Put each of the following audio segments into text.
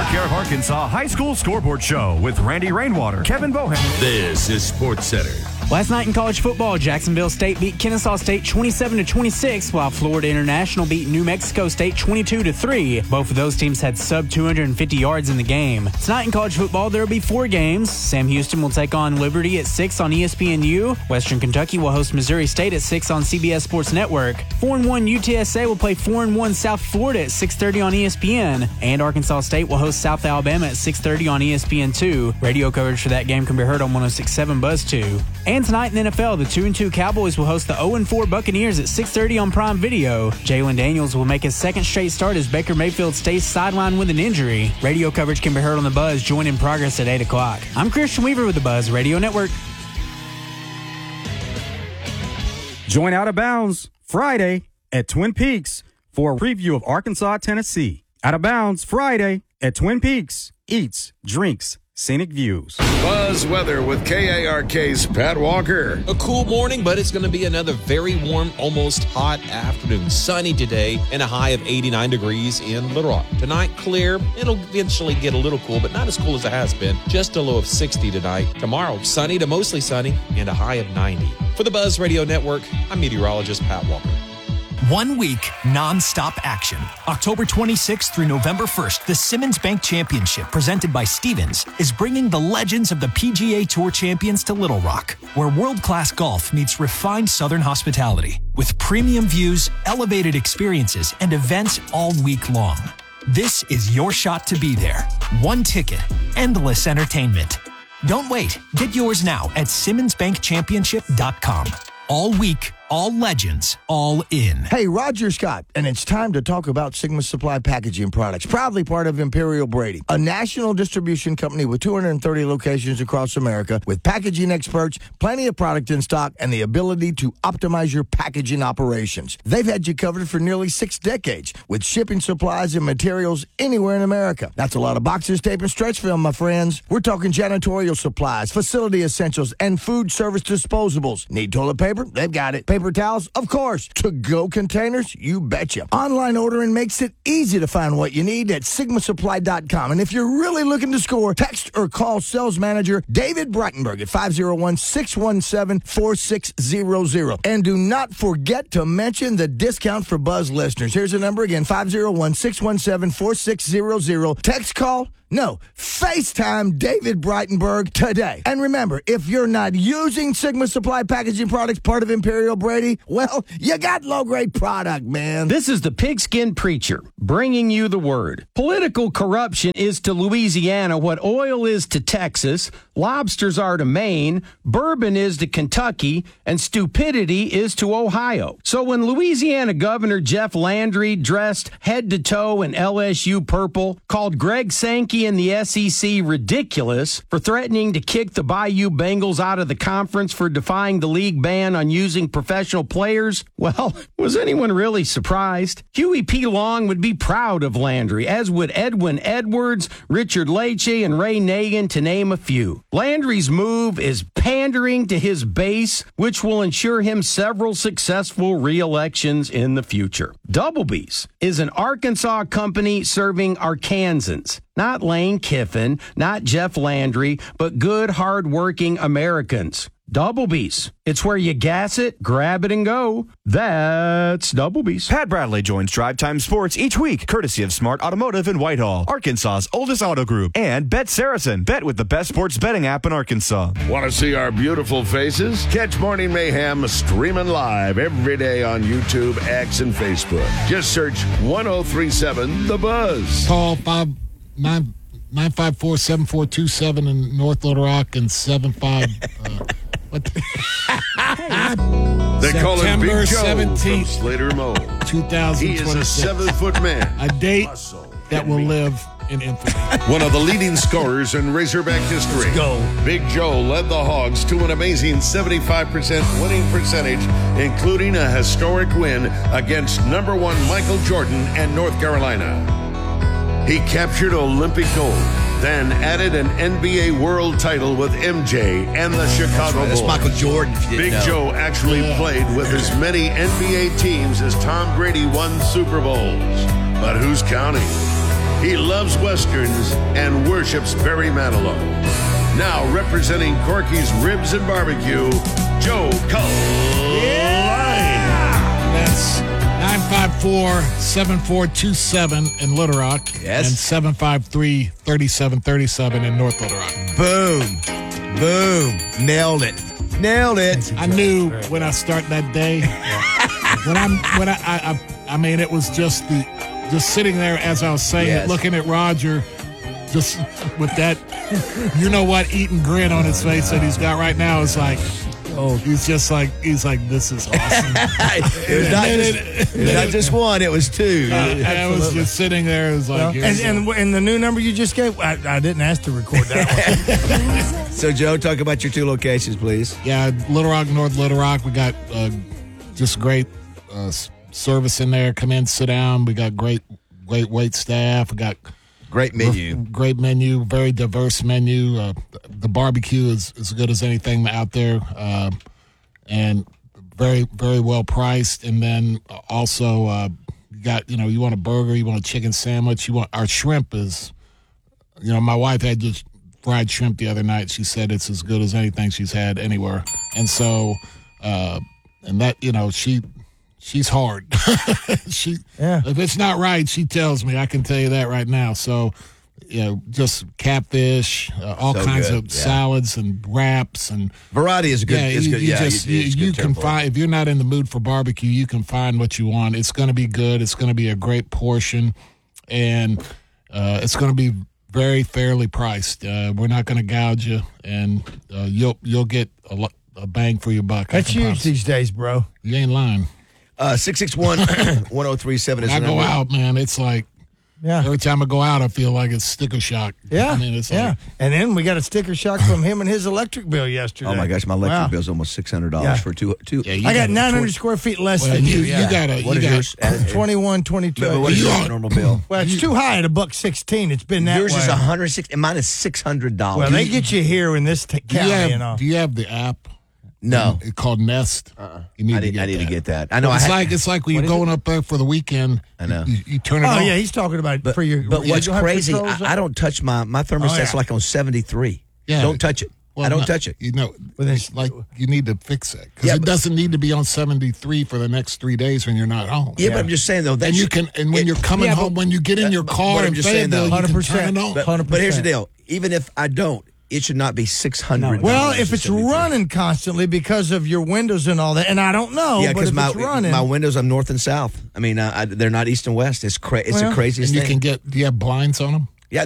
Care of Arkansas High School Scoreboard Show with Randy Rainwater, Kevin Bohan. This is Sports Center. Last night in college football, Jacksonville State beat Kennesaw State 27-26, while Florida International beat New Mexico State 22-3. Both of those teams had sub 250 yards in the game. Tonight in college football, there will be 4 games. Sam Houston will take on Liberty at 6 on ESPNU. Western Kentucky will host Missouri State at 6 on CBS Sports Network. 4-1 UTSA will play 4-1 South Florida at 6:30 on ESPN. And Arkansas State will host South Alabama at 6:30 on ESPN2. Radio coverage for that game can be heard on 106.7 Buzz 2. And tonight in the NFL, the 2-2 Cowboys will host the 0-4 Buccaneers at 6:30 on Prime Video. Jalen Daniels will make his second straight start as Baker Mayfield stays sidelined with an injury. Radio coverage can be heard on the Buzz, join in progress at 8 o'clock. I'm Christian Weaver with the Buzz Radio Network. Join Out of Bounds Friday at Twin Peaks for a preview of Arkansas, Tennessee. Out of Bounds Friday at Twin Peaks. Eats, drinks, scenic views. Buzz weather with KARK's Pat Walker. A cool morning, but it's going to be another very warm, almost hot afternoon. Sunny today and a high of 89 degrees in Little Rock. Tonight, clear. It'll eventually get a little cool, but not as cool as it has been. Just a low of 60 tonight. Tomorrow, sunny to mostly sunny and a high of 90. For the Buzz Radio Network, I'm meteorologist Pat Walker. 1 week, non-stop action. October 26th through November 1st, the Simmons Bank Championship, presented by Stevens, is bringing the legends of the PGA Tour champions to Little Rock, where world-class golf meets refined Southern hospitality, with premium views, elevated experiences, and events all week long. This is your shot to be there. 1 ticket, endless entertainment. Don't wait. Get yours now at SimmonsBankChampionship.com. All week, all legends, all in. Hey, Roger Scott, and it's time to talk about Sigma Supply Packaging Products, proudly part of Imperial Brady, a national distribution company with 230 locations across America, with packaging experts, plenty of product in stock, and the ability to optimize your packaging operations. They've had you covered for nearly 6 decades, with shipping supplies and materials anywhere in America. That's a lot of boxes, tape, and stretch film, my friends. We're talking janitorial supplies, facility essentials, and food service disposables. Need toilet paper? They've got it. Paper towels? Of course. To-go containers? You betcha. Online ordering makes it easy to find what you need at SigmaSupply.com. And if you're really looking to score, text or call sales manager David Breitenberg at 501-617-4600. And do not forget to mention the discount for Buzz listeners. Here's the number again, 501-617-4600. Text, call, no, FaceTime David Breitenberg today. And remember, if you're not using Sigma Supply Packaging Products, part of Imperial Brady, well, you got low-grade product, man. This is the Pigskin Preacher, bringing you the word. Political corruption is to Louisiana what oil is to Texas, lobsters are to Maine, bourbon is to Kentucky, and stupidity is to Ohio. So when Louisiana Governor Jeff Landry, dressed head to toe in LSU purple, called Greg Sankey and the SEC ridiculous for threatening to kick the Bayou Bengals out of the conference for defying the league ban on using professional players, well, was anyone really surprised? Huey P. Long would be proud of Landry, as would Edwin Edwards, Richard Leche, and Ray Nagin, to name a few. Landry's move is pandering to his base, which will ensure him several successful re-elections in the future. Doublebees is an Arkansas company serving Arkansans. Not Lane Kiffin, not Jeff Landry, but good, hard-working Americans. Doublebees. It's where you gas it, grab it, and go. That's Doublebees. Pat Bradley joins Drive Time Sports each week, courtesy of Smart Automotive in Whitehall, Arkansas's oldest auto group, and Bet Saracen. Bet with the best sports betting app in Arkansas. Want to see our beautiful faces? Catch Morning Mayhem streaming live every day on YouTube, X, and Facebook. Just search 1037 The Buzz. Call 954-7427 in North Little Rock and 75. They call him Big Joe from 17th, Slater Mo. 2026. He is a 7-foot man. A date that will live in infamy. One of the leading scorers in Razorback history. Let's go. Big Joe led the Hogs to an amazing 75% winning percentage, including a historic win against number 1 Michael Jordan and North Carolina. He captured Olympic gold, then added an NBA world title with MJ and the Chicago Bulls. That's Michael Jordan, if you didn't Big know. Joe actually played with as many NBA teams as Tom Brady won Super Bowls. But who's counting? He loves Westerns and worships Barry Manilow. Now representing Corky's Ribs and Barbecue, Joe Culline. That's 954-7427 in Little Rock. Yes. And 753-3737 in North Little Rock. Boom. Nailed it. I knew when I start that day. I mean, it was just sitting there as I was saying it, looking at Roger, just with that, you know what, eating grin on his face that he's got right now. It's like, he's like, this is awesome. It was not just one, it was two. I was just sitting there. It was like, and the new number you just gave, I didn't ask to record that one. So, Joe, talk about your two locations, please. Yeah, Little Rock, North Little Rock. We got just great service in there. Come in, sit down. We got great wait staff. We got great menu. Very diverse menu. The barbecue is as good as anything out there, and very, very well priced. And then also, you got, you want a burger, you want a chicken sandwich, our shrimp is, my wife had just fried shrimp the other night. She said it's as good as anything she's had anywhere. And so, and that, she's hard. If it's not right, she tells me. I can tell you that right now. So, just catfish, all kinds of salads and wraps and variety is good. You can find, if you're not in the mood for barbecue, you can find what you want. It's going to be good. It's going to be a great portion, and it's going to be very fairly priced. We're not going to gouge you, and you'll get a bang for your buck. That's huge these days, bro. You ain't lying. 661-1037 is I go out, man. It's like every time I go out, I feel like it's sticker shock. Yeah, I mean, it's like, and then we got a sticker shock from him and his electric bill yesterday. Oh my gosh, my electric bill's almost $600 for two. I got 900 square feet less than you. You got a. What is yours? 21, 22. But what is your normal bill? Well, it's too high at $1.16. It's been that yours way. Is 160, and mine is $600. Well, they get you here in this county. Do you have the app? No, it's called Nest. I need to get that. I know. It's like when you're going up there for the weekend. I know. You turn it on. Oh yeah, he's talking about it for your. But what's crazy? I don't touch my thermostat's like on 73. Yeah, don't touch it. I don't touch it. It's like you need to fix it because it doesn't need to be on 73 for the next 3 days when you're not home. Yeah, but I'm just saying though that you can. And when you're coming home, when you get in your car and Fayetteville, 100%. But here's the deal: even if I don't, it should not be $600. Well, if it's running constantly because of your windows and all that, and I don't know, but if it's running. My windows, I'm north and south. I mean, they're not east and west. It's the craziest thing. And do you have blinds on them? Yeah,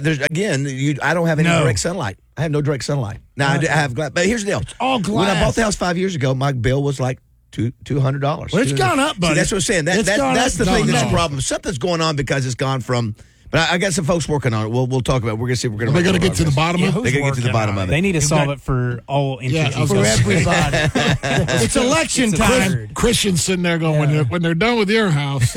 I don't have any direct sunlight. I have no direct sunlight. Now, I have glass. But here's the deal. It's all glass. When I bought the house 5 years ago, my bill was like $200. Well, it's gone up, buddy. See, that's what I'm saying. That's the thing that's a problem. Something's going on because it's gone from... But I got some folks working on it. We'll talk about it. We're going to see if we're going to... They're going to get to the bottom of it? They're going to get to the bottom of it. They need to solve it for all entities. For everybody. It's election time. Christian's sitting there going, when they're done with your house.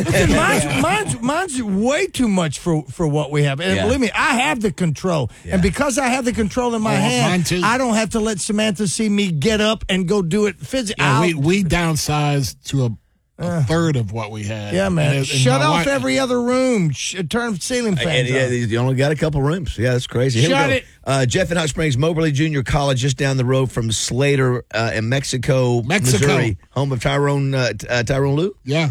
Mine's way too much for what we have. And believe me, I have the control. Yeah. And because I have the control in my hand, I don't have to let Samantha see me get up and go do it physically. Yeah, we downsized to a third of what we had. Yeah, man. Shut off every other room. Turn ceiling fans on. You only got a couple rooms. Yeah, that's crazy. Shut it. Jeff in Hot Springs, Moberly Junior College, just down the road from Slater in Mexico, Missouri, home of Tyrone Lue. Yeah.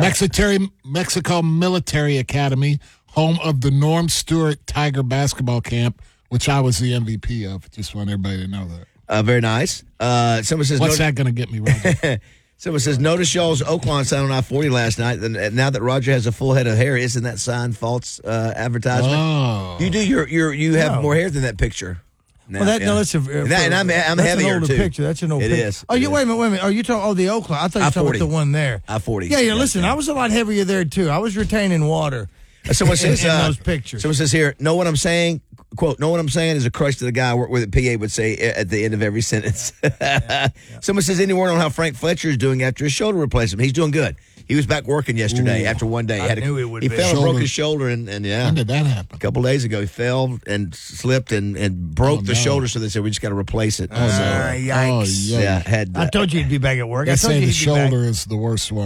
Mexico Military Academy, home of the Norm Stewart Tiger basketball camp, which I was the MVP of. Just want everybody to know that. Very nice. Someone says, what's that going to get me, Roger? Someone says, notice y'all's Oaklawn sign on I-40 last night. And now that Roger has a full head of hair, isn't that sign false advertisement? Oh. You do you have more hair than that picture. Now, that's a and I'm heavier an older too. Picture. That's an old picture. It is. Oh, wait a minute. Are you talking? The Oaklawn? I thought you were talking about the one there. I-40. Yeah. Listen, I was a lot heavier there too. I was retaining water. Someone says in those pictures. Someone says here, know what I'm saying? Quote, know what I'm saying is a crush to the guy I work with at PA would say at the end of every sentence. Someone says, any word on how Frank Fletcher is doing after his shoulder replacement? He's doing good. He was back working yesterday after one day. I knew he would be. He fell and broke his shoulder. And yeah. When did that happen? A couple days ago. He fell and slipped and broke the shoulder. So they said, we just got to replace it. Yikes. Yeah, I told you he'd be back at work. They say the shoulder is the worst one.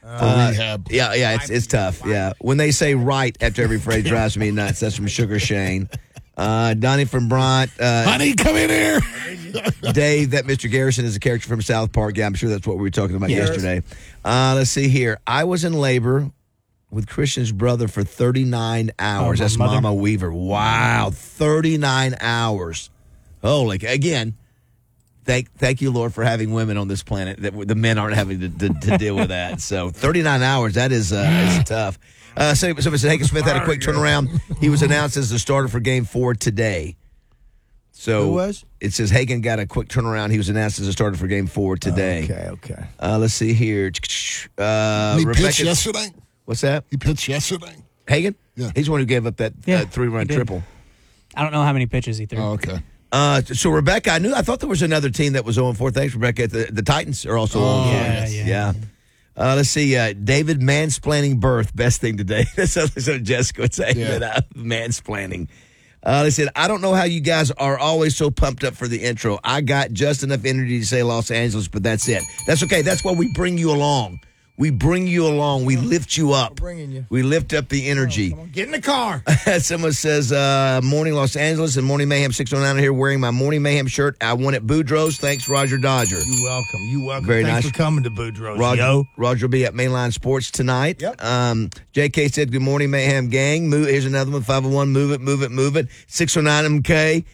rehab. Yeah, it's tough. Yeah, when they say right after every phrase drives me nuts. That's from Sugar Shane. Donnie from Bront. Honey, come in here. Dave, that Mr. Garrison is a character from South Park. Yeah, I'm sure that's what we were talking about yesterday. Let's see here. I was in labor with Christian's brother for 39 hours. That's Mama Weaver. Wow, 39 hours. Holy, again, thank you, Lord, for having women on this planet. That the men aren't having to deal with that. So 39 hours, that is tough. Somebody said Hagen Smith had a quick turnaround. He was announced as the starter for Game 4 today. So who was? It says Hagen got a quick turnaround. He was announced as a starter for Game 4 today. Okay. Let's see here. He pitched yesterday? What's that? He pitched yesterday? Hagen? Yeah. He's the one who gave up that 3-run triple. I don't know how many pitches he threw. Oh, okay. So Rebecca, I thought there was another team that was 0-4. Thanks, Rebecca. The Titans are also 0-4. Yeah. Let's see. David mansplaining birth. Best thing today. That's what Jessica would say. Mansplaining. They said, I don't know how you guys are always so pumped up for the intro. I got just enough energy to say Los Angeles, but that's it. That's okay. That's why we bring you along. We bring you along. We lift you up. We're bringing you. We lift up the energy. Come on, get in the car. Someone says, Morning Los Angeles and Morning Mayhem 609 here wearing my Morning Mayhem shirt. I won at Boudreaux's. Thanks, Roger Dodger. You're welcome. Very Thanks nice. for coming to Boudreaux's, Roger will be at Mainline Sports tonight. Yep. JK said, good morning, Mayhem gang. Here's another one, 501, move it. 609 MK.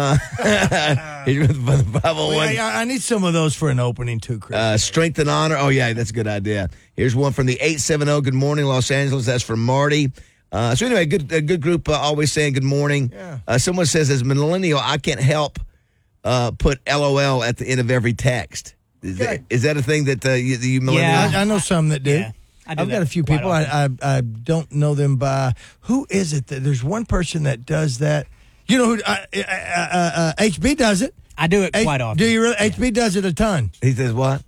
Here's 501. I need some of those for an opening, too, Chris. Strength and honor. Oh, yeah, that's a good idea. Here's one from the 870. Good morning, Los Angeles. That's from Marty. So anyway, a good group always saying good morning. Yeah. Someone says, as a millennial, I can't help put LOL at the end of every text. Is that a thing that you millennials? Yeah, I know some that do. Yeah, I've got a few people. I don't know them by. Who is it? There's one person that does that. You know who? HB does it. I do it quite often. Do you really? Yeah. HB does it a ton. He says what?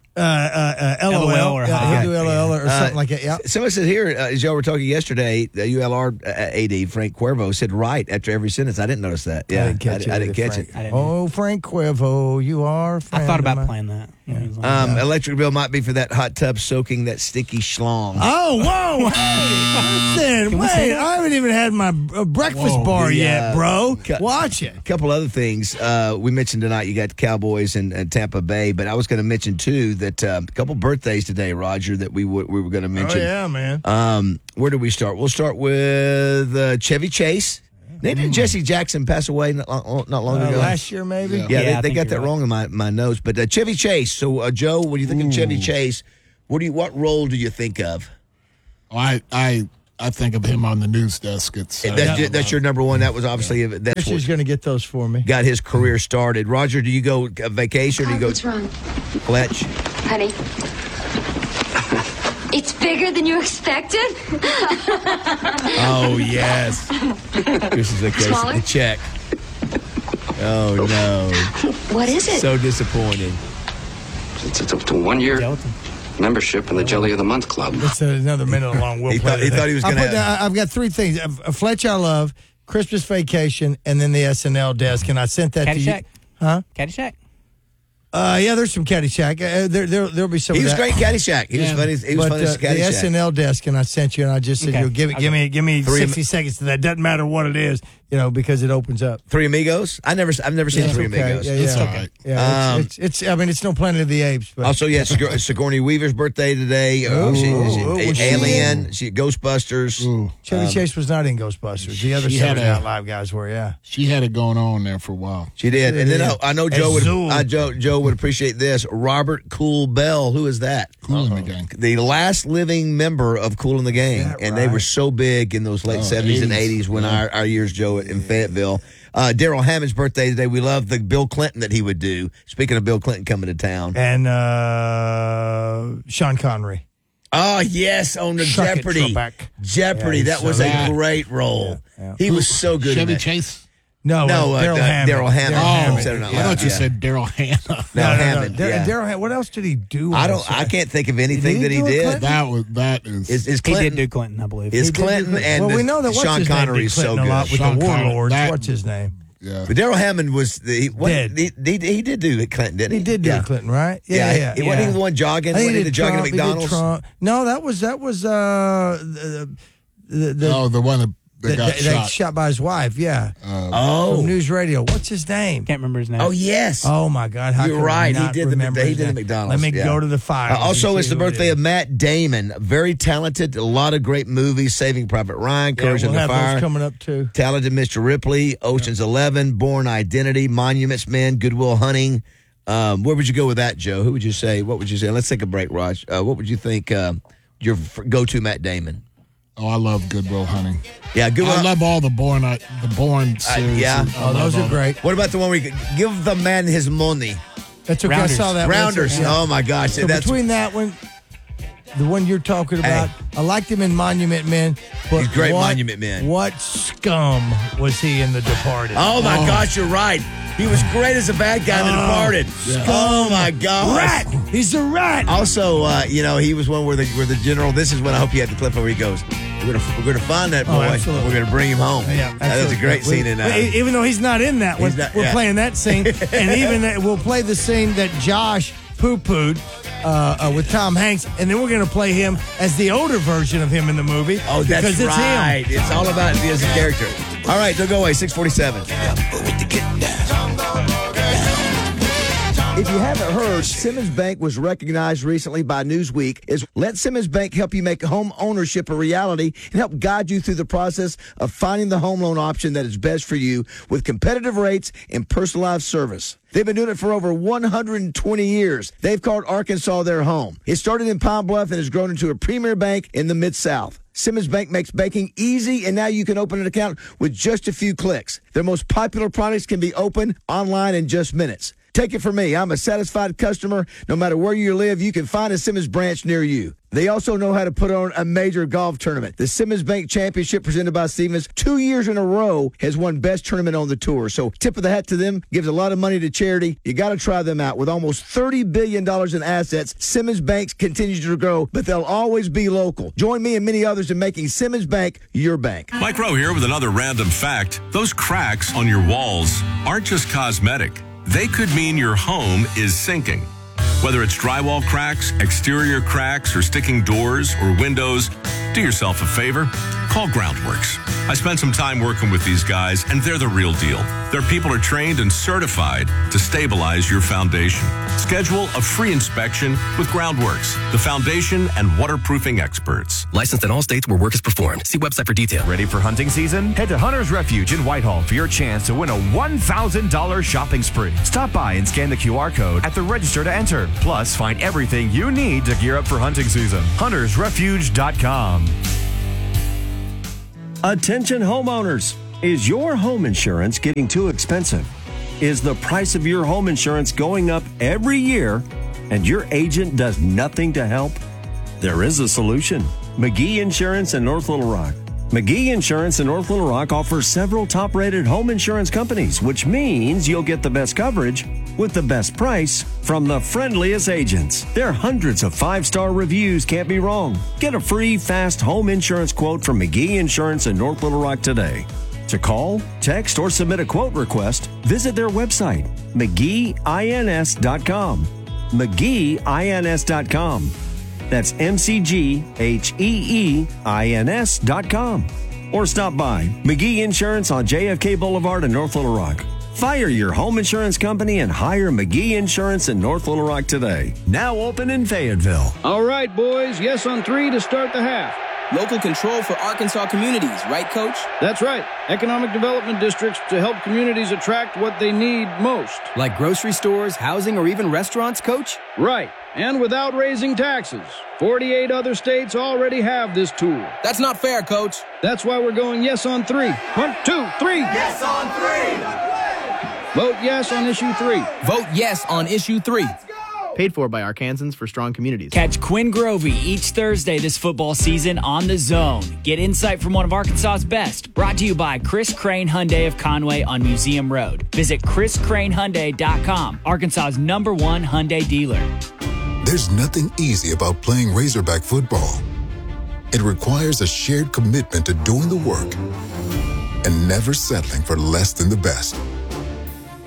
LOL or he'll do LOL or something like that. Yeah. Somebody said here, as y'all were talking yesterday, the ULR AD Frank Cuervo said right after every sentence. I didn't notice that. Yeah, I didn't catch it. Oh, Frank Cuervo, you are. I thought about playing that. Yeah. Electric bill might be for that hot tub soaking that sticky schlong. Oh, whoa! Hey, listen, wait! I haven't even had my breakfast bar yet, bro. Watch it. A couple other things we mentioned tonight. You got the Cowboys and Tampa Bay, but I was going to mention too that a couple birthdays today, Roger, that we were going to mention. Oh yeah, man. Where do we start? We'll start with Chevy Chase. Didn't Jesse Jackson pass away not long ago? Last year, maybe? Yeah, they got that wrong in my notes. But Chevy Chase. So, Joe, when you think of Chevy Chase, what role do you think of? I think of him on the news desk. That's your number one. That was obviously that's who's going to get those for me. Got his career started. Roger, do you go vacation or do you go? What's wrong? Fletch. Honey. It's bigger than you expected? Oh, yes. This is the case. Smaller? The check. Oh, no. What is it? So disappointed. It's up to 1 year membership in the Jelly of the Month Club. It's another minute long. He thought he was going to have... I've got three things. Fletch I love, Christmas Vacation, and then the SNL desk. And I sent that to you. Huh? Caddyshack? Yeah, there's some Caddyshack. There'll be some. He of was that. great Caddyshack. He was funny. He was funny as Caddyshack. The SNL desk, and I sent you, and I just said, give me 60 seconds to that. Doesn't matter what it is, because it opens up. Three Amigos. I've never seen Three Amigos. Yeah, it's okay. Yeah, it's no Planet of the Apes. But. Also, Sigourney Weaver's birthday today. Alien. She Ghostbusters. Chevy Chase was not in Ghostbusters. The other Saturday Night Live guys were. Yeah, she had it going on there for a while. She did, and then I know Joe would appreciate this. Robert Cool Bell. Who is that? Cool in the Gang. The last living member of Cool in the Gang, they were so big in those late 70s and 80s when our years, Joe, in Fayetteville. Daryl Hammond's birthday today. We love the Bill Clinton that he would do. Speaking of Bill Clinton coming to town. And Sean Connery. Oh, yes, on the Jeopardy. Jeopardy. That was a great role. Yeah. He was so good Chevy in that. Chase? No, Daryl Hammond. I thought you said Daryl Hannah. No, Hammond. Daryl Hammond. What else did he do? I can't think of anything that he did. That is Clinton, he did do Clinton, I believe. Is Clinton and we know that Sean Connery so good. a lot with the Warlords. What's his name? Yeah. But Darrell Hammond was he did do Clinton, didn't he? He did do Clinton, right? Yeah. He wasn't even the one jogging. I think Wasn't he the jogging at McDonald's? No, that was the one that got shot by his wife. Yeah. From News Radio. What's his name? Can't remember his name. Oh yes. Oh my God. How You're right. He did the McDonald's. Let me go to the fire. Also, it's the birthday of Matt Damon. Very talented. A lot of great movies. Saving Private Ryan, Courage we'll in the have Fire. those coming up too. Talented Mr. Ripley, Ocean's 11, Born Identity, Monuments Men, Good Will Hunting. Where would you go with that, Joe? Who would you say? What would you say? Let's take a break, Raj. What would you think your go-to Matt Damon? Oh, I love Good Will Hunting. Yeah, Good Will. I love all the Bourne series. Yeah. Those are great. What about the one where you give the man his money? That's okay. Rounders. I saw that. Rounders. Yeah. Oh my gosh. So between that one, the one you're talking about, I liked him in Monument Men. But he's great. Monument Men. What scum was he in The Departed? Oh my gosh, you're right. He was great as a bad guy in The Departed. Yeah. Oh my gosh. Rat. He's a rat. Also, he was one where the general. This is when I hope you had the clip where he goes, "We're gonna find that boy. Absolutely. We're gonna bring him home." Yeah, that was a great scene in that. Even though he's not in that one, we're playing that scene, and even we'll play the scene that Josh poo-pooed with Tom Hanks, and then we're going to play him as the older version of him in the movie. Oh, that's because it's right. him. It's all about him as a character. All right, don't go away. 6:47. If you haven't heard, Simmons Bank was recognized recently by Newsweek. Let Simmons Bank help you make home ownership a reality and help guide you through the process of finding the home loan option that is best for you with competitive rates and personalized service. They've been doing it for over 120 years. They've called Arkansas their home. It started in Pine Bluff and has grown into a premier bank in the Mid-South. Simmons Bank makes banking easy, and now you can open an account with just a few clicks. Their most popular products can be opened online in just minutes. Take it from me. I'm a satisfied customer. No matter where you live, you can find a Simmons branch near you. They also know how to put on a major golf tournament. The Simmons Bank Championship presented by Stevens 2 years in a row has won best tournament on the tour. So tip of the hat to them. Gives a lot of money to charity. You got to try them out. With almost $30 billion in assets, Simmons Bank continues to grow, but they'll always be local. Join me and many others in making Simmons Bank your bank. Mike Rowe here with another random fact. Those cracks on your walls aren't just cosmetic. They could mean your home is sinking. Whether it's drywall cracks, exterior cracks, or sticking doors or windows, do yourself a favor. Call Groundworks. I spent some time working with these guys, and they're the real deal. Their people are trained and certified to stabilize your foundation. Schedule a free inspection with Groundworks, the foundation and waterproofing experts. Licensed in all states where work is performed. See website for detail. Ready for hunting season? Head to Hunter's Refuge in Whitehall for your chance to win a $1,000 shopping spree. Stop by and scan the QR code at the register to enter. Plus, find everything you need to gear up for hunting season. HuntersRefuge.com. Attention homeowners. Is your home insurance getting too expensive? Is the price of your home insurance going up every year and your agent does nothing to help? There is a solution. McGee Insurance in North Little Rock. McGee Insurance in North Little Rock offers several top-rated home insurance companies, which means you'll get the best coverage with the best price from the friendliest agents. Their hundreds of 5-star reviews can't be wrong. Get a free, fast home insurance quote from McGee Insurance in North Little Rock today. To call, text, or submit a quote request, visit their website, McGeeINS.com. McGeeINS.com. That's McGeeINS.com. Or stop by McGee Insurance on JFK Boulevard in North Little Rock. Fire your home insurance company and hire McGee Insurance in North Little Rock today. Now open in Fayetteville. All right, boys. Yes on 3 to start the half. Local control for Arkansas communities, right, Coach? That's right. Economic development districts to help communities attract what they need most. Like grocery stores, housing, or even restaurants, Coach? Right. And without raising taxes. 48 other states already have this tool. That's not fair, Coach. That's why we're going yes on 3. 1, 2, 3. Yes on 3. Vote yes on issue 3. Vote yes on issue 3. Paid for by Arkansans for Strong Communities. Catch Quinn Grovey each Thursday this football season on The Zone. Get insight from one of Arkansas's best. Brought to you by Chris Crane Hyundai of Conway on Museum Road. Visit ChrisCraneHyundai.com, Arkansas's #1 Hyundai dealer. There's nothing easy about playing Razorback football. It requires a shared commitment to doing the work and never settling for less than the best.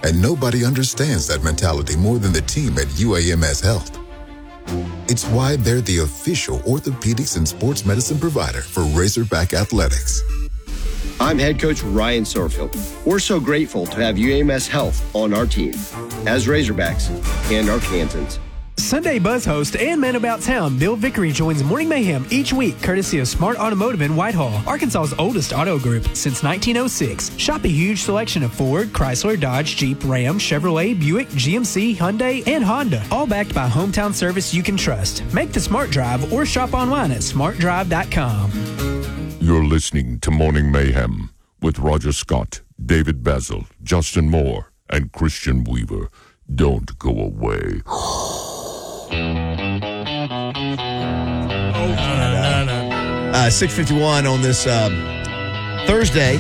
And nobody understands that mentality more than the team at UAMS Health. It's why they're the official orthopedics and sports medicine provider for Razorback Athletics. I'm head coach Ryan Sorfield. We're so grateful to have UAMS Health on our team as Razorbacks and Arkansans. Sunday Buzz host and man about town Bill Vickery joins Morning Mayhem each week courtesy of Smart Automotive in Whitehall, Arkansas's oldest auto group since 1906. Shop a huge selection of Ford, Chrysler, Dodge, Jeep, Ram, Chevrolet, Buick, GMC, Hyundai, and Honda, all backed by hometown service you can trust. Make the smart drive or shop online at smartdrive.com. You're listening to Morning Mayhem with Roger Scott, David Basil, Justin Moore, and Christian Weaver. Don't go away. 6:51 on this Thursday.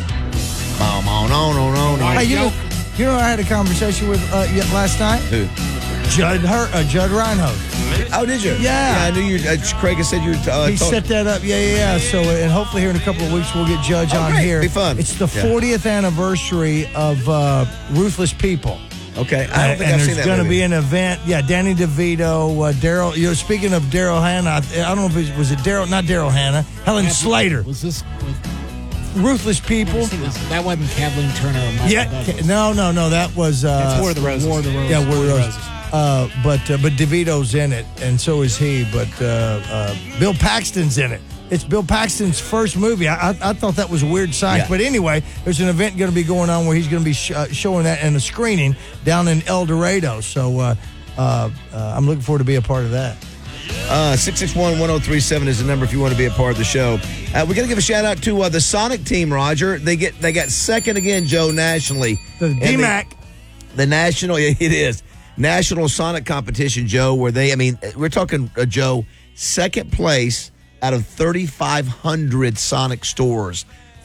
Hey, you know, I had a conversation with last night. Who? Judd Reinhold. Oh, did you? Yeah. I knew you. Craig has said you. He set that up. Yeah. So, and hopefully here in a couple of weeks we'll get Judge on great. here. Be fun. It's the 40th anniversary of Ruthless People. Okay, I don't think I've seen that. And there's going to movie. be an event. Yeah, Danny DeVito, Daryl. You know, speaking of Daryl Hannah, I don't know if it was Daryl, not Daryl Hannah, Helen Slater. Was this Ruthless People? That wasn't Kathleen Turner. Or Michael Douglas. No. That was That's War of the Roses. War of the Roses. Yeah, War of the Roses. But DeVito's in it, and so is he. But Bill Paxton's in it. It's Bill Paxton's first movie. I thought that was a weird sign. Yeah. But anyway, there's an event going to be going on where he's going to be showing that in a screening down in El Dorado. So I'm looking forward to be a part of that. 661-1037 is the number if you want to be a part of the show. We're going to give a shout out to the Sonic team, Roger. They got second again, Joe, nationally. The DMAC. The national, it is. National Sonic competition, Joe, where we're talking, Joe, second place out of 3,500 Sonic stores.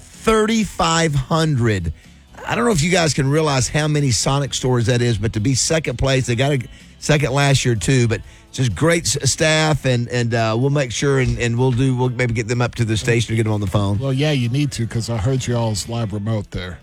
3,500. I don't know if you guys can realize how many Sonic stores that is, but to be second place, they got a second last year too. But just great staff, and we'll make sure and we'll maybe get them up to the station to get them on the phone. Well, yeah, you need to because I heard y'all's live remote there.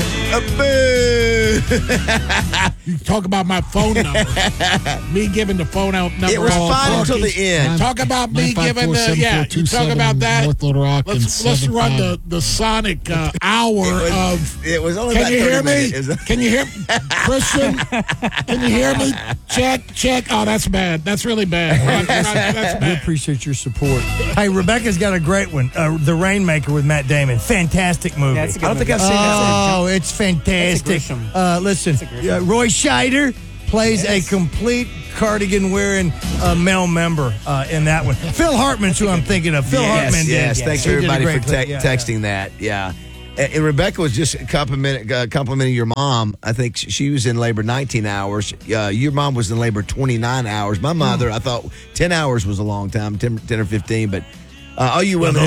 You talk about my phone number. Me giving the phone out number. It was fine until the end. Talk about me giving you talk about that. North Little Rock. Let's run the Sonic hour of. It was only. Can you hear me? Minutes. Can you hear Christian? Can you hear me? Check. Oh, that's bad. That's really bad. That's bad. We appreciate your support. Hey, Rebecca's got a great one. The Rainmaker with Matt Damon. Fantastic movie. Yeah, it's a good I don't think I've seen that. Oh, it's fantastic. Listen, Roy Scheider plays a complete cardigan-wearing male member in that one. Phil Hartman's who I'm thinking of. Phil Hartman did. Yes, thanks He did a everybody great for clip. texting that. Yeah. And Rebecca was just complimenting your mom. I think she was in labor 19 hours. Your mom was in labor 29 hours. My mother, I thought 10 hours was a long time, 10 or 15. But all you women...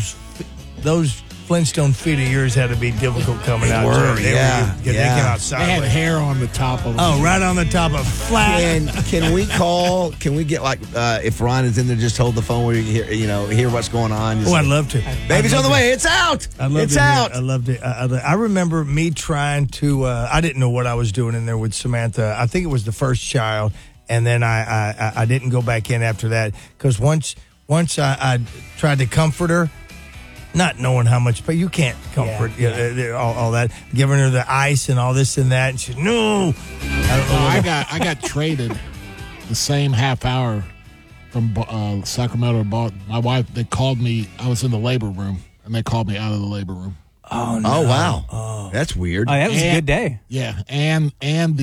Those Flintstone feet of yours had to be difficult coming out. They came out sideways. They had hair on the top of them. Oh, right on the top of flat. Can we call? Can we get if Ryan is in there, just hold the phone where you hear what's going on? I'd love to. Baby's on the way. It's out. It's out. I loved it. I remember me trying to. I didn't know what I was doing in there with Samantha. I think it was the first child, and then I didn't go back in after that because once I tried to comfort her. Not knowing how much, but you can't comfort all that. Giving her the ice and all this and that, and she no. I got traded the same half hour from Sacramento to Boston. My wife, they called me. I was in the labor room, and they called me out of the labor room. Oh no! Oh wow! That's weird. Oh, that was a good day. Yeah, and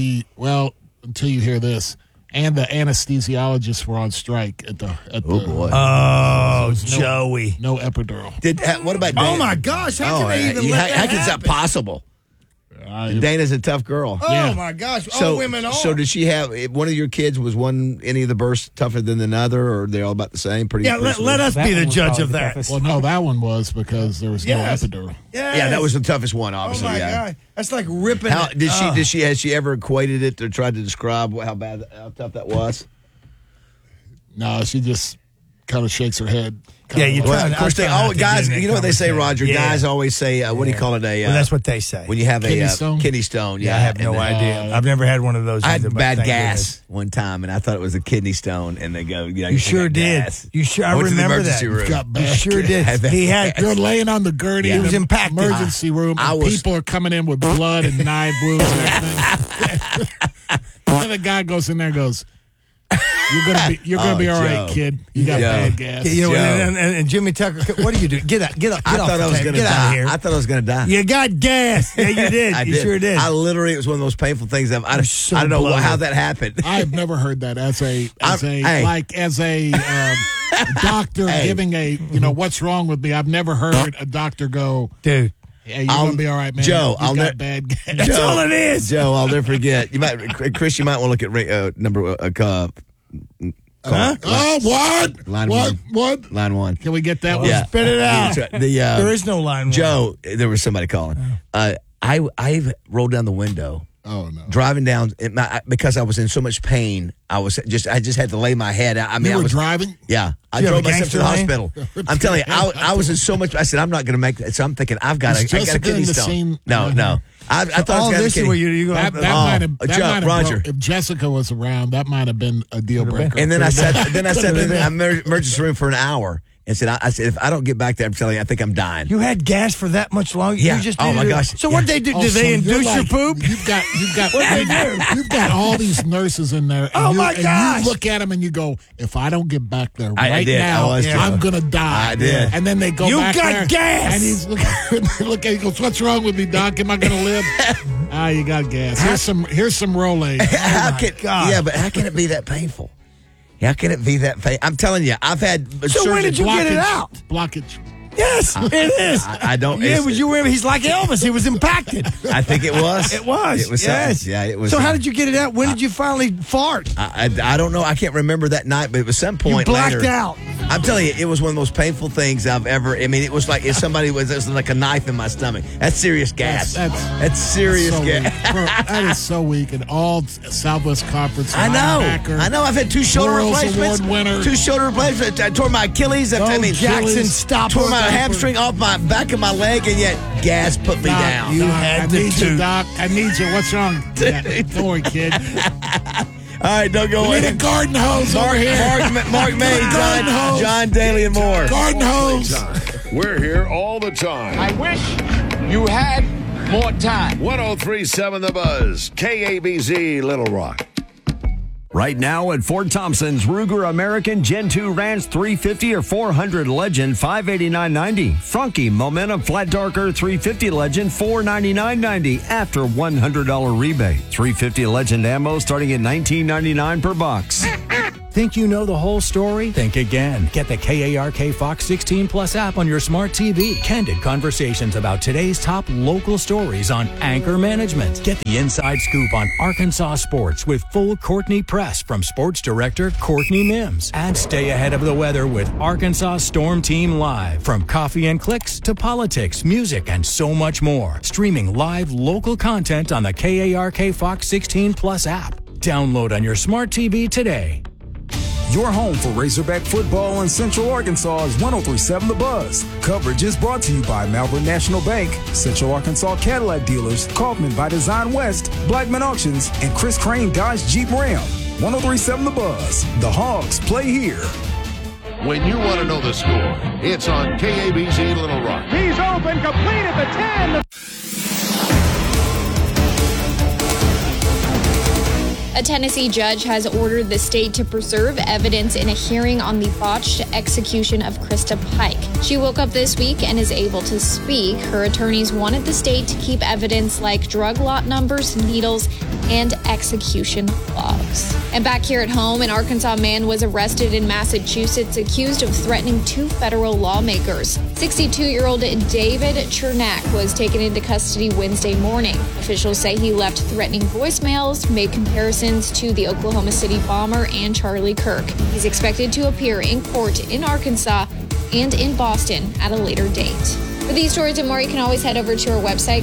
until you hear this. And the anesthesiologists were on strike at the boy. Oh, Joey. No epidural. What about Dana? Oh, my gosh. How can they even let that How is that possible? Dana's a tough girl. Oh, my gosh. All women are. So did she have, one of your kids, was any of the births tougher than another, or they're all about the same? Let us be the judge of that. Well, no, that one was because there was no epidural. Yes. Yeah, that was the toughest one, obviously. Oh, my God. That's like ripping Has she ever equated it or tried to describe how tough that was? No, she just kind of shakes her head. Yeah, you of course, guys, you know what they say, Roger? Yeah. Guys always say, what do you call it? Well, that's what they say. When you have Kidney stone? Kidney stone. Yeah, I have no idea. I've never had one of those. I either, had but bad thank gas goodness. one time, and I thought it was a kidney stone, and they go, You sure did. Gas. You sure? I went to the remember that. emergency room. You sure did. He had. You're laying on the gurney. He was in the impacted. emergency room. And people are coming in with blood and knife wounds and everything. And the guy goes in there and goes, You're gonna be all right, kid. You got bad gas. You know, and Jimmy Tucker, what do you do? Get up. I thought I was gonna die. I thought I was gonna die. You got gas. Yeah, you did. You sure did. I literally, it was one of the most painful things I don't know how that happened. I've never heard that as a doctor giving what's wrong with me. I've never heard a doctor go, dude. Yeah, you're gonna be all right, man. Joe, I'll got bad gas. That's all it is. Joe, I'll never forget. Chris, you might want to look at number what? Line what? one. What? Line one. Can we get that one? Yeah. Spit it out. There is no line one. Joe, there was somebody calling. I rolled down the window. Oh no! Driving down because I was in so much pain. I just had to lay my head out. I mean, you were I was driving. Yeah, I drove myself to the hospital. I'm telling you, I was in so much. I said I'm not going to make that. So I'm thinking I got a kidney stone. No. I thought all this is where you that might have Roger. If Jessica was around, that might have been a deal breaker. And then I sat in the emergency room for an hour. And said, I said, if I don't get back there, I'm telling you, I think I'm dying. You had gas for that much longer? Yeah. You just my gosh. So what did they do? Did they induce your poop? You've got you've got all these nurses in there. And my gosh. And you look at them and you go, if I don't get back there now, I'm going to die. I did. And then they go back there. You got gas. And he's look at he goes, what's wrong with me, Doc? Am I going to live? You got gas. Here's some Rolaids. Yeah, but how can it be that painful? How can it be that painful? I'm telling you, I've had. So when did you get it out? Blockage. Yes, it is. I don't. Yeah, would you remember? He's like Elvis. He was impacted. I think it was. It was. It was. Yes. Yeah, it was. So how did you get it out? When did you finally fart? I don't know. I can't remember that night, but it was some point. You blacked later. out. I'm telling you, it was one of the most painful things I've ever. I mean, it was like if somebody was like a knife in my stomach. That's serious gas. That's serious so gas. That is so weak. And all Southwest Conference. I know. I've had 2 shoulder replacements. Winner. 2 shoulder replacements. I tore my Achilles. Jackson stopped. Tore my hamstring off my back of my leg, and yet gas put me down. You had to you, Doc. I need you. What's wrong? Don't worry, kid. All right, don't go away. We need a garden hose over here. Mark May, John Daly, and more. Garden hose. We're here all the time. I wish you had more time. 103.7 The Buzz, KABZ, Little Rock. Right now at Fort Thompson's, Ruger American Gen 2 Ranch 350 or 400 Legend, $589.90. Franke Momentum Flat Darker 350 Legend, $499.90 after $100 rebate. 350 Legend ammo starting at $19.99 per box. Think you know the whole story? Think again. Get the KARK Fox 16 Plus app on your smart TV. Candid conversations about today's top local stories on Anchor Management. Get the inside scoop on Arkansas sports with full Courtney Press from sports director Courtney Mims. And stay ahead of the weather with Arkansas Storm Team Live. From coffee and clicks to politics, music, and so much more. Streaming live local content on the KARK Fox 16 Plus app. Download on your smart TV today. Your home for Razorback football in Central Arkansas is 103.7 The Buzz. Coverage is brought to you by Malvern National Bank, Central Arkansas Cadillac Dealers, Kaufman by Design West, Blackman Auctions, and Chris Crane Dodge Jeep Ram. 103.7 The Buzz. The Hogs play here. When you want to know the score, it's on KABZ Little Rock. He's open, complete at the 10. A Tennessee judge has ordered the state to preserve evidence in a hearing on the botched execution of Krista Pike. She woke up this week and is able to speak. Her attorneys wanted the state to keep evidence like drug lot numbers, needles, and execution logs. And back here at home, an Arkansas man was arrested in Massachusetts accused of threatening 2 federal lawmakers. 62-year-old David Chernak was taken into custody Wednesday morning. Officials say he left threatening voicemails, made comparisons to the Oklahoma City bomber and Charlie Kirk. He's expected to appear in court in Arkansas and in Boston at a later date. For these stories and more, you can always head over to our website,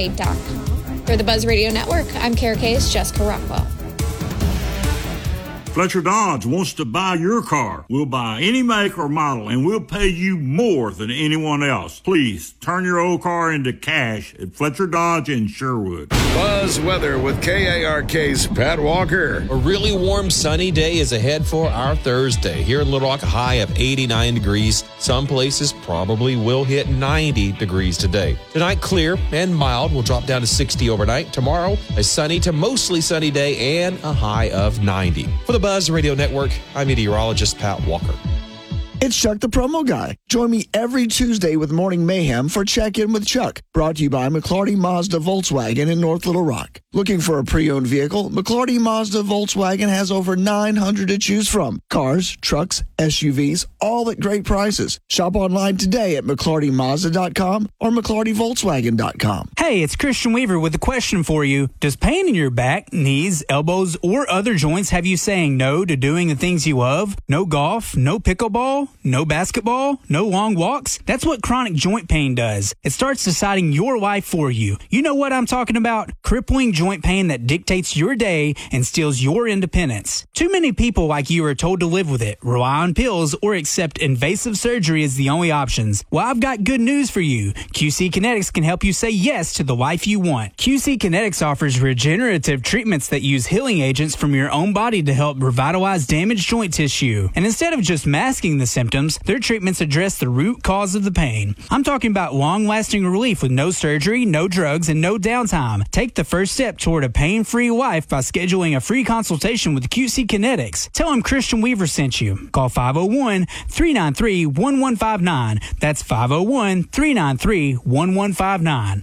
krk.com. For the Buzz Radio Network, I'm KRK's Jessica Rockwell. Fletcher Dodge wants to buy your car. We'll buy any make or model, and we'll pay you more than anyone else. Please turn your old car into cash at Fletcher Dodge in Sherwood. Buzz weather with KARK's Pat Walker. A really warm, sunny day is ahead for our Thursday. Here in Little Rock, a high of 89 degrees. Some places probably will hit 90 degrees today. Tonight, clear and mild. Will drop down to 60 overnight. Tomorrow, a sunny to mostly sunny day and a high of 90. For the Buzz Radio Network, I'm meteorologist Pat Walker. It's Chuck the Promo Guy. Join me every Tuesday with Morning Mayhem for Check-In with Chuck, brought to you by McClarty Mazda Volkswagen in North Little Rock. Looking for a pre-owned vehicle? McClarty Mazda Volkswagen has over 900 to choose from. Cars, trucks, SUVs, all at great prices. Shop online today at McClartyMazda.com or McClartyVolkswagen.com. Hey, it's Christian Weaver with a question for you. Does pain in your back, knees, elbows, or other joints have you saying no to doing the things you love? No golf, no pickleball, no basketball, no long walks? That's what chronic joint pain does. It starts deciding your life for you. You know what I'm talking about? Crippling joint pain that dictates your day and steals your independence. Too many people like you are told to live with it, rely on pills, or accept invasive surgery as the only options. Well, I've got good news for you. QC Kinetics can help you say yes to the life you want. QC Kinetics offers regenerative treatments that use healing agents from your own body to help revitalize damaged joint tissue. And instead of just masking the symptoms, their treatments address the root cause of the pain. I'm talking about long-lasting relief with no surgery, no drugs, and no downtime. Take the first step toward a pain-free life by scheduling a free consultation with QC Kinetics. Tell them Christian Weaver sent you. Call 501-393-1159. That's 501-393-1159.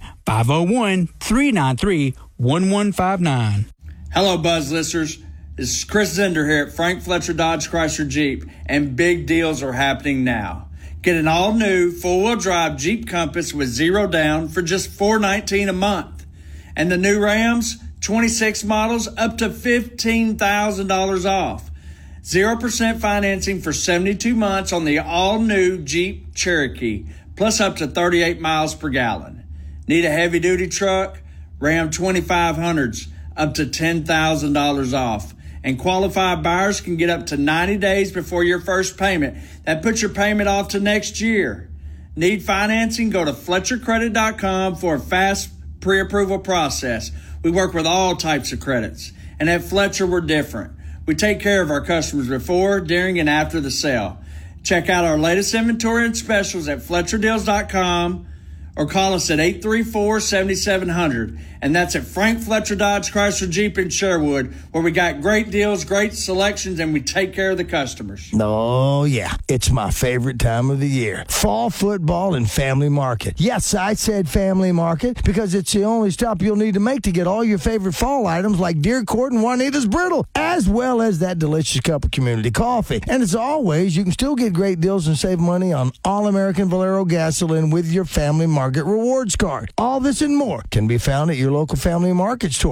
501-393-1159. Hello, Buzz listeners. This is Chris Zender here at Frank Fletcher Dodge Chrysler Jeep, and big deals are happening now. Get an all-new four-wheel drive Jeep Compass with zero down for just $419 a month. And the new Rams, 26 models, up to $15,000 off. 0% financing for 72 months on the all-new Jeep Cherokee, plus up to 38 miles per gallon. Need a heavy-duty truck? Ram 2500s, up to $10,000 off. And qualified buyers can get up to 90 days before your first payment. That puts your payment off to next year. Need financing? Go to FletcherCredit.com for a fast pre-approval process. We work with all types of credits. And at Fletcher, we're different. We take care of our customers before, during, and after the sale. Check out our latest inventory and specials at FletcherDeals.com or call us at 834-7700. And that's at Frank Fletcher Dodge Chrysler Jeep in Sherwood, where we got great deals, great selections, and we take care of the customers. Oh, yeah. It's my favorite time of the year. Fall football and Family Market. Yes, I said Family Market because it's the only stop you'll need to make to get all your favorite fall items like Deer Court and Juanita's Brittle, as well as that delicious cup of community coffee. And as always, you can still get great deals and save money on All-American Valero gasoline with your Family Market rewards card. All this and more can be found at your local Family Market store.